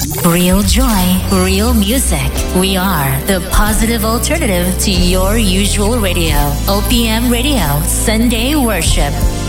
Real joy, real music. We are the positive alternative to your usual radio. OPM Radio, Sunday Worship.